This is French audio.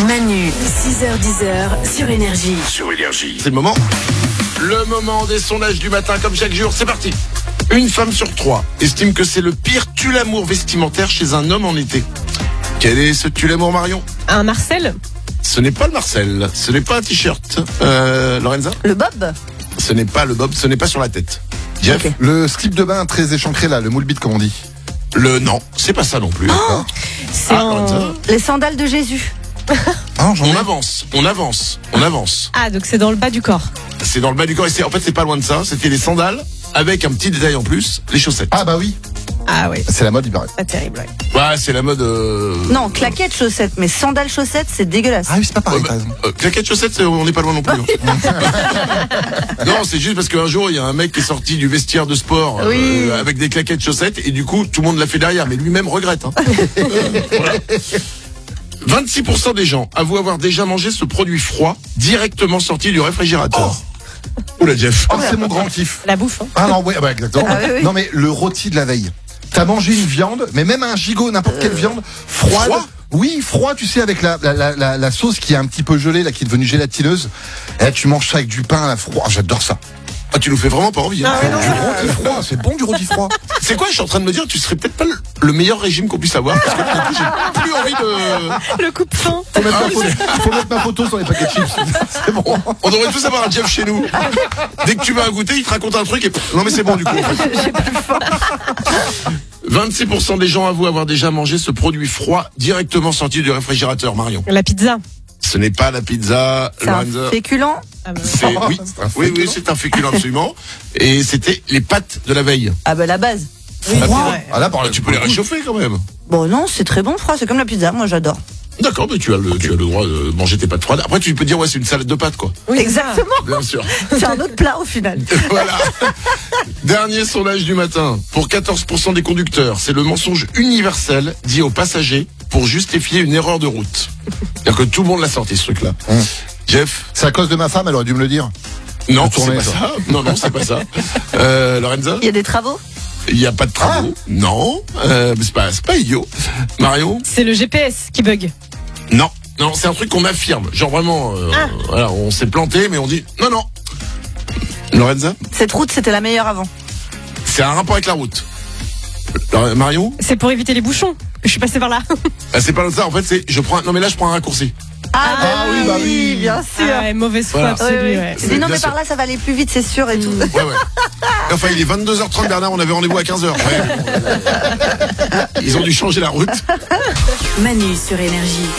Manu, 6h-10h sur Énergie. C'est le moment. Le moment des sondages du matin, comme chaque jour. C'est parti. Une femme sur 3 estime que c'est le pire tue-l'amour vestimentaire chez un homme en été. Quel est ce tue-l'amour, Marion ? Un Marcel. Ce n'est pas le Marcel. Ce n'est pas un t-shirt. Lorenza ? Le bob. Ce n'est pas le bob. Ce n'est pas sur la tête. Jeff ? Ok. Le slip de bain très échancré là, le moule bite comme on dit. Non, c'est pas ça non plus. C'est Lorenza ? Les sandales de Jésus. Ah, j'en ai. On avance. Ah, donc c'est dans le bas du corps. C'est dans le bas du corps. En fait, c'est pas loin de ça. C'était les sandales avec un petit détail en plus, les chaussettes. Ah bah oui, Ah oui, c'est la mode, il paraît. pas terrible. Ouais. Ouais, c'est la mode. Non, claquettes chaussettes, mais sandales chaussettes, c'est dégueulasse. Ah oui, c'est pas pareil, t'as raison. Claquettes chaussettes, on n'est pas loin non plus. hein. Non, c'est juste parce qu'un jour, il y a un mec qui est sorti du vestiaire de sport Oui. avec des claquettes chaussettes et du coup, tout le monde l'a fait derrière, mais lui-même regrette. Hein. Voilà. 26% des gens avouent avoir déjà mangé ce produit froid directement sorti du réfrigérateur. Oula, Jeff. Oh, c'est mon grand kiff. La bouffe. Hein. Ah non, ouais, bah, exactement. Ah oui, oui. Non mais le rôti de la veille. T'as mangé une viande, mais même un gigot, n'importe quelle viande, froide. Froid Oui, froid, tu sais, avec la sauce qui est un petit peu gelée, là, qui est devenue gélatineuse. Et là, tu manges ça avec du pain, là, froid. J'adore ça. Ah, tu nous fais vraiment pas envie. Hein. Du rôti froid, c'est bon du rôti froid. C'est quoi, je suis en train de me dire, tu serais peut-être pas le meilleur régime qu'on puisse avoir, parce que du coup, j'ai plus envie de... Le coupe-fin. Faut mettre ma photo sur les paquets de chips. C'est bon. On devrait tous avoir un Jeff chez nous. Dès que tu vas goûter, il te raconte un truc et... Non mais c'est bon du coup. En fait. J'ai plus faim. 26% des gens avouent avoir déjà mangé ce produit froid directement sorti du réfrigérateur, Marion. La pizza. Ce n'est pas la pizza, C'est un Lorenza. féculent. Ah bah. C'est oui, C'est un oui, féculent. c'est un féculent absolument. Et c'était les pâtes de la veille. Ah bah la base. Oui, c'est Froid. vrai. Ah là, par Tu peux les réchauffer quand même. Bon non, c'est très bon froid, c'est comme la pizza, moi j'adore. D'accord, mais tu as le droit de manger tes pâtes froides. Après, tu peux dire ouais, c'est une salade de pâtes quoi. Oui, c'est ça. Exactement. Bien sûr. C'est un autre plat au final. Voilà. Dernier sondage du matin. Pour 14% des conducteurs, c'est le mensonge universel dit aux passagers pour justifier une erreur de route. C'est-à-dire que tout le monde l'a sorti ce truc-là. Jeff? C'est à cause de ma femme, elle aurait dû me le dire. Non, Le tourner, c'est pas ça. ça. Non, c'est pas ça. Lorenza? Il y a des travaux. Il n'y a pas de travaux. Non. Mais c'est pas idiot. Mario? C'est le GPS qui bug. Non, c'est un truc qu'on affirme. Genre vraiment, voilà, on s'est planté, mais on dit non. Lorenza? Cette route, c'était la meilleure avant. C'est un rapport avec la route. Mario? C'est pour éviter les bouchons. Je suis passé par là. C'est pas ça, en fait, c'est je prends un raccourci. Ah, Ah oui, bah oui. bien sûr. Ah ouais, mauvaise foi Voilà. absolue. Oui, oui. Ouais. Il dit non Bien mais sûr. par là ça va aller plus vite, c'est sûr et tout. Ouais. Enfin, il est 22h30, Bernard, on avait rendez-vous à 15h. Ouais. Ils ont dû changer la route. Manu sur Énergie.